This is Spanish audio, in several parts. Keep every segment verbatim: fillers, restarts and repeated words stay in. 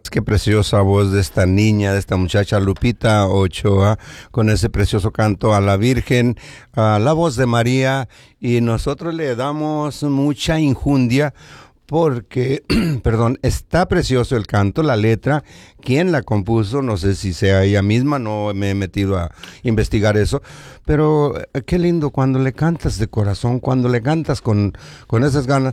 Qué preciosa voz de esta niña, de esta muchacha Lupita Ochoa, con ese precioso canto a la Virgen, a la voz de María, y nosotros le damos mucha injundia porque, perdón, está precioso el canto, la letra, quién la compuso, no sé si sea ella misma, no me he metido a investigar eso, pero eh, qué lindo cuando le cantas de corazón, cuando le cantas con, con esas ganas,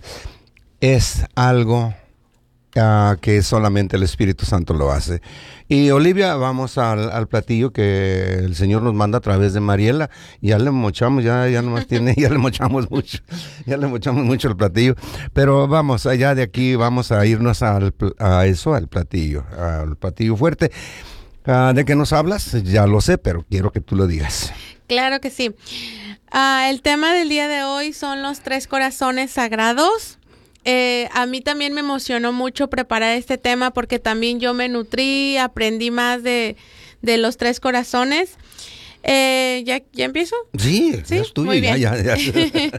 es algo Uh, que solamente el Espíritu Santo lo hace. Y Olivia, vamos al, al platillo que el Señor nos manda a través de Mariela. Ya le mochamos, ya, ya nomás tiene, ya le mochamos mucho, ya le mochamos mucho el platillo. Pero vamos, allá de aquí vamos a irnos al, a eso, al platillo, al platillo fuerte. Uh, ¿De qué nos hablas? Ya lo sé, pero quiero que tú lo digas. Claro que sí. Uh, el tema del día de hoy son los tres corazones sagrados. Eh, a mí también me emocionó mucho preparar este tema porque también yo me nutrí, aprendí más de, de los tres corazones. Eh, ¿ya, ¿Ya empiezo? Sí, ¿Sí? Es tuyo. Muy bien. Ya, ya, ya.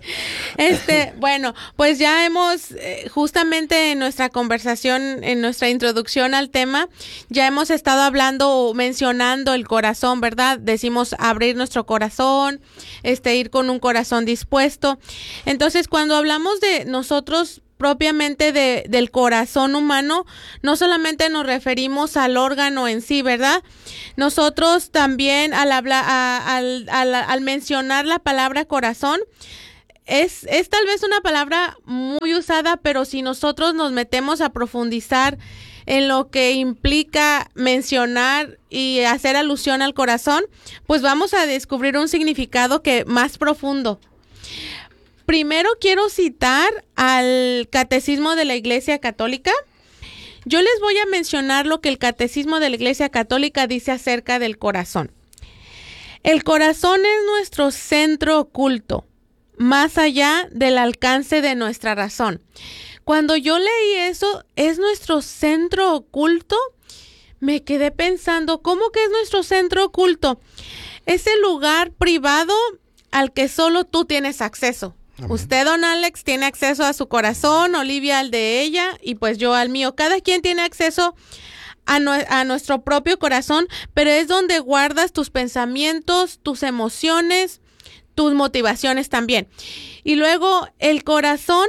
este, bueno, pues ya hemos, eh, justamente en nuestra conversación, en nuestra introducción al tema, ya hemos estado hablando o mencionando el corazón, ¿verdad? Decimos abrir nuestro corazón, este, ir con un corazón dispuesto. Entonces, cuando hablamos de nosotros propiamente de, del corazón humano, no solamente nos referimos al órgano en sí, ¿verdad? Nosotros también al hablar, a, al, al, al mencionar la palabra corazón, es, es tal vez una palabra muy usada, pero si nosotros nos metemos a profundizar en lo que implica mencionar y hacer alusión al corazón, pues vamos a descubrir un significado que más profundo. Primero quiero citar al Catecismo de la Iglesia Católica. Yo les voy a mencionar lo que el Catecismo de la Iglesia Católica dice acerca del corazón. El corazón es nuestro centro oculto, más allá del alcance de nuestra razón. Cuando yo leí eso, ¿es nuestro centro oculto? Me quedé pensando, ¿cómo que es nuestro centro oculto? Es el lugar privado al que solo tú tienes acceso. Amén. Usted, don Alex, tiene acceso a su corazón, Olivia al de ella y pues yo al mío. Cada quien tiene acceso a, no, a nuestro propio corazón, pero es donde guardas tus pensamientos, tus emociones, tus motivaciones también. Y luego el corazón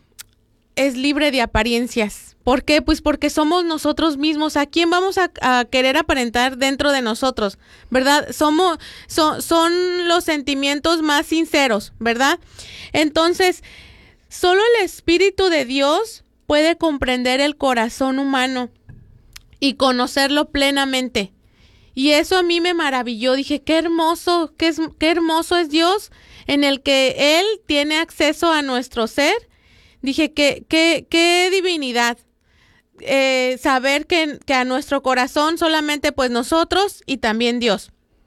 es libre de apariencias. ¿Por qué? Pues porque somos nosotros mismos. ¿A quién vamos a, a querer aparentar dentro de nosotros? ¿Verdad? Somos, son, son los sentimientos más sinceros, ¿verdad? Entonces, solo el Espíritu de Dios puede comprender el corazón humano y conocerlo plenamente. Y eso a mí me maravilló. Dije, qué hermoso, qué, es, qué hermoso es Dios, en el que Él tiene acceso a nuestro ser. Dije, qué, qué, qué divinidad. Eh, saber que, que a nuestro corazón solamente pues nosotros y también Dios.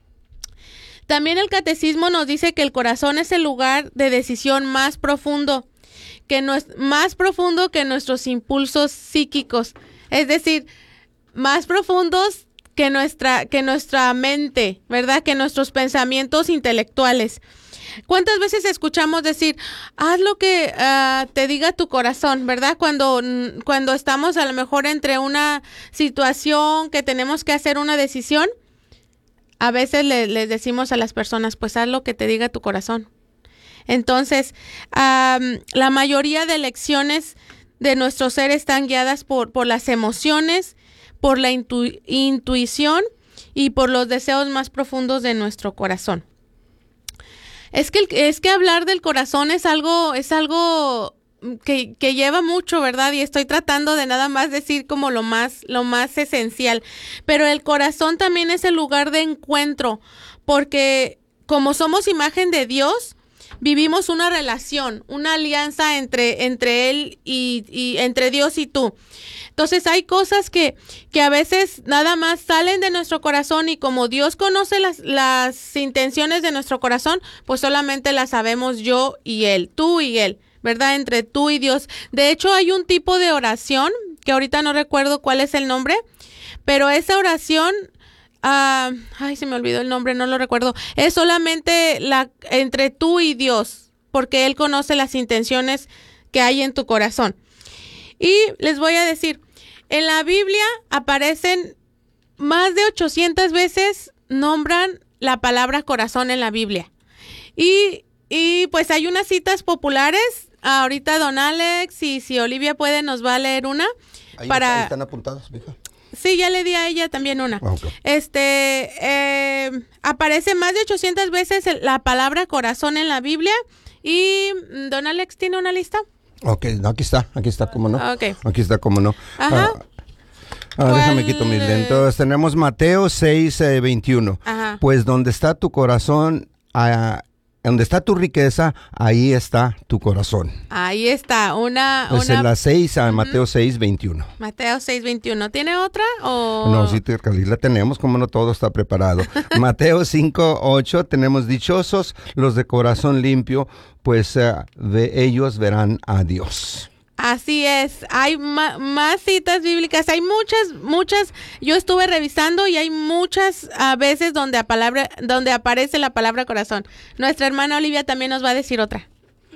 También el catecismo nos dice que el corazón es el lugar de decisión más profundo, que no es más profundo que nuestros impulsos psíquicos, es decir, más profundos que nuestra, que nuestra mente, ¿verdad? Que nuestros pensamientos intelectuales. ¿Cuántas veces escuchamos decir, haz lo que uh, te diga tu corazón, ¿verdad? Cuando, cuando estamos a lo mejor entre una situación que tenemos que hacer una decisión, a veces le, les decimos a las personas, pues haz lo que te diga tu corazón. Entonces, um, la mayoría de elecciones de nuestro ser están guiadas por, por las emociones, por la intu- intuición y por los deseos más profundos de nuestro corazón. Es que, es que hablar del corazón es algo, es algo que, que lleva mucho, ¿verdad? Y estoy tratando de nada más decir como lo más, lo más esencial. Pero el corazón también es el lugar de encuentro, porque como somos imagen de Dios, vivimos una relación, una alianza entre, entre Él y, y entre Dios y tú. Entonces hay cosas que, que a veces nada más salen de nuestro corazón y como Dios conoce las, las intenciones de nuestro corazón, pues solamente las sabemos yo y Él, tú y Él, ¿verdad? Entre tú y Dios. De hecho, hay un tipo de oración, que ahorita no recuerdo cuál es el nombre, pero esa oración, uh, ay, se me olvidó el nombre, no lo recuerdo, es solamente la entre tú y Dios, porque Él conoce las intenciones que hay en tu corazón. Y les voy a decir, En la Biblia aparecen más de ochocientas veces, nombran la palabra corazón en la Biblia. Y, y pues hay unas citas populares. Ahorita don Alex y si Olivia puede nos va a leer una. Ahí, para... ahí están apuntadas, mija. Sí, ya le di a ella también una. Okay. Este, eh, aparece más de ochocientas veces la palabra corazón en la Biblia. Y don Alex tiene una lista. Ok, aquí está, aquí está, cómo no. Okay. Aquí está, cómo no. Ajá. Ah, ah, déjame quito mis lentes. Tenemos Mateo seis, eh, veintiuno. Ajá. Pues donde está tu corazón, ah, donde está tu riqueza, ahí está tu corazón. Ahí está, una... Pues una... en la seis, uh, Mateo seis, veintiuno. Mateo seis, veintiuno. ¿Tiene otra o...? No, sí, la tenemos, como no todo está preparado. Mateo cinco, ocho, tenemos dichosos los de corazón limpio, pues uh, de ellos verán a Dios. Así es, hay ma- más citas bíblicas, hay muchas, muchas, yo estuve revisando y hay muchas a veces donde, a palabra, donde aparece la palabra corazón. Nuestra hermana Olivia también nos va a decir otra.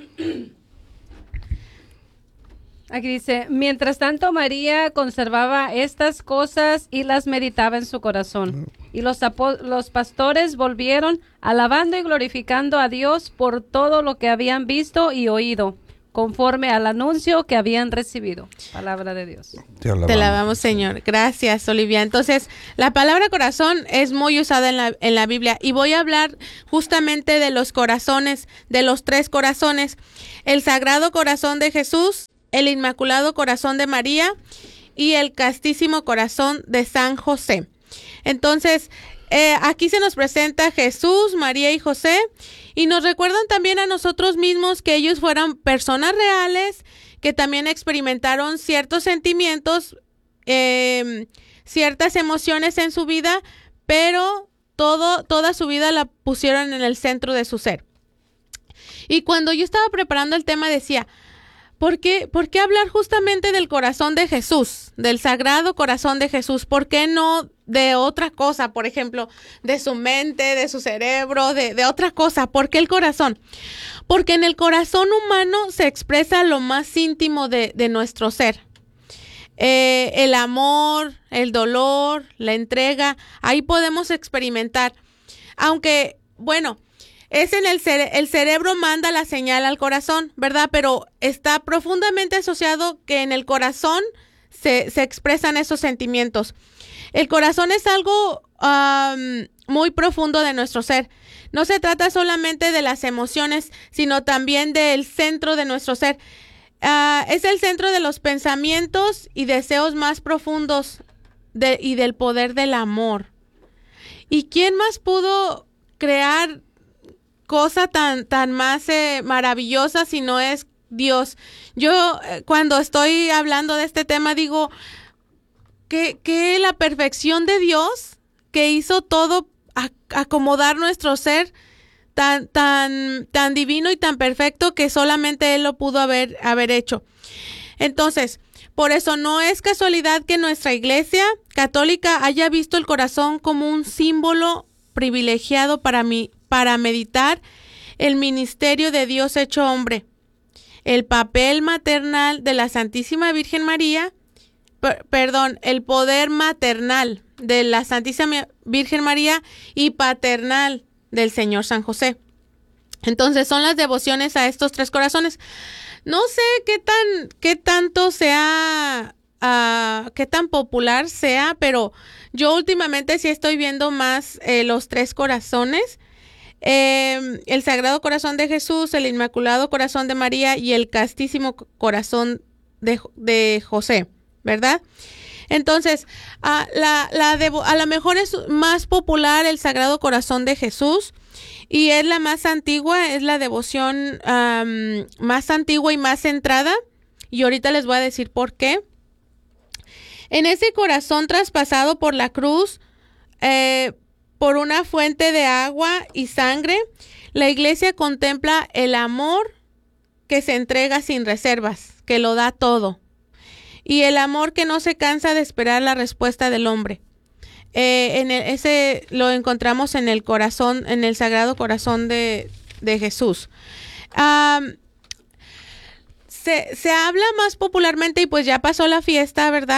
Aquí dice, mientras tanto María conservaba estas cosas y las meditaba en su corazón. Y los, apo- los pastores volvieron alabando y glorificando a Dios por todo lo que habían visto y oído, conforme al anuncio que habían recibido. Palabra de Dios. Te alabamos, Te alabamos, Señor. Gracias, Olivia. Entonces, la palabra corazón es muy usada en la, en la Biblia y voy a hablar justamente de los corazones, de los tres corazones. El Sagrado Corazón de Jesús, el Inmaculado Corazón de María y el Castísimo Corazón de San José. Entonces, eh, aquí se nos presenta Jesús, María y José, y nos recuerdan también a nosotros mismos que ellos fueron personas reales, que también experimentaron ciertos sentimientos, eh, ciertas emociones en su vida, pero todo, toda su vida la pusieron en el centro de su ser. Y cuando yo estaba preparando el tema decía, ¿Por qué, ¿Por qué hablar justamente del corazón de Jesús, del Sagrado Corazón de Jesús? ¿Por qué no de otra cosa? Por ejemplo, de su mente, de su cerebro, de, de otra cosa. ¿Por qué el corazón? Porque en el corazón humano se expresa lo más íntimo de, de nuestro ser. Eh, el amor, el dolor, la entrega, ahí podemos experimentar. Aunque, bueno... Es en el, cere- el cerebro manda la señal al corazón, ¿verdad? Pero está profundamente asociado que en el corazón se, se expresan esos sentimientos. El corazón es algo um, muy profundo de nuestro ser. No se trata solamente de las emociones, sino también del centro de nuestro ser. Uh, es el centro de los pensamientos y deseos más profundos de, y del poder del amor. ¿Y quién más pudo crear cosa tan, tan más eh, maravillosa si no es Dios? Yo eh, cuando estoy hablando de este tema digo que, que la perfección de Dios que hizo todo a, acomodar nuestro ser tan, tan, tan divino y tan perfecto que solamente Él lo pudo haber, haber hecho. Entonces, por eso no es casualidad que nuestra Iglesia Católica haya visto el corazón como un símbolo privilegiado para mí, para meditar el ministerio de Dios hecho hombre, el papel maternal de la Santísima Virgen María, per, perdón, el poder maternal de la Santísima Virgen María y paternal del Señor San José. Entonces son las devociones a estos tres corazones. No sé qué tan, qué tanto sea, uh, qué tan popular sea, pero yo últimamente sí estoy viendo más eh, los tres corazones. Eh, el Sagrado Corazón de Jesús, el Inmaculado Corazón de María y el Castísimo Corazón de, de José, ¿verdad? Entonces, a la, la devo, a lo mejor es más popular el Sagrado Corazón de Jesús y es la más antigua, es la devoción um, más antigua y más centrada, y ahorita les voy a decir por qué. En ese corazón traspasado por la cruz, eh, por una fuente de agua y sangre, la Iglesia contempla el amor que se entrega sin reservas, que lo da todo, y el amor que no se cansa de esperar la respuesta del hombre. Eh, en el, ese lo encontramos en el corazón, en el Sagrado Corazón de, de Jesús. Um, se, se habla más popularmente, y pues ya pasó la fiesta, ¿verdad?,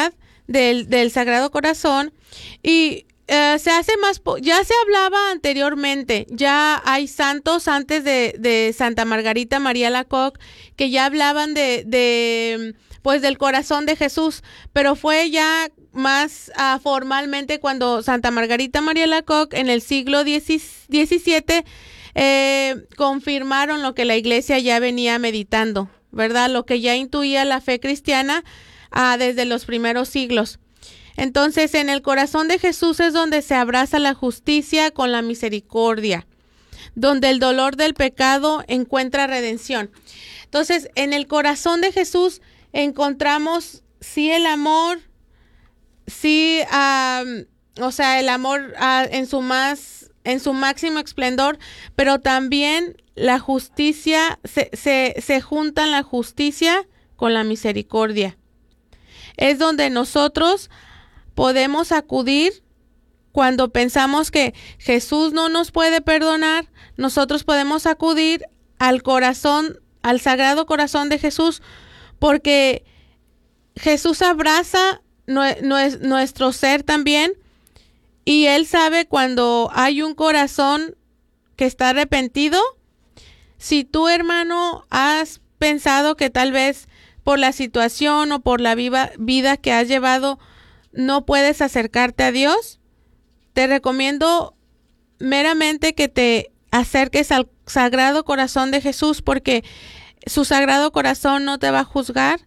del, del Sagrado Corazón y uh, se hace más, po- ya se hablaba anteriormente, ya hay santos antes de, de Santa Margarita María Alacoque que ya hablaban de, de pues del corazón de Jesús, pero fue ya más uh, formalmente cuando Santa Margarita María Alacoque en el siglo diecisiete eh, confirmaron lo que la Iglesia ya venía meditando, ¿verdad? Lo que ya intuía la fe cristiana uh, desde los primeros siglos. Entonces, en el corazón de Jesús es donde se abraza la justicia con la misericordia, donde el dolor del pecado encuentra redención. Entonces, en el corazón de Jesús encontramos sí el amor, sí, uh, o sea, el amor uh, en su más, en su máximo esplendor, pero también la justicia, se, se, se juntan la justicia con la misericordia. Es donde nosotros podemos acudir cuando pensamos que Jesús no nos puede perdonar. Nosotros podemos acudir al corazón, al Sagrado Corazón de Jesús, porque Jesús abraza nuestro ser también y Él sabe cuando hay un corazón que está arrepentido. Si tú, hermano, has pensado que tal vez por la situación o por la viva vida que has llevado no puedes acercarte a Dios, te recomiendo meramente que te acerques al Sagrado Corazón de Jesús, porque su Sagrado Corazón no te va a juzgar,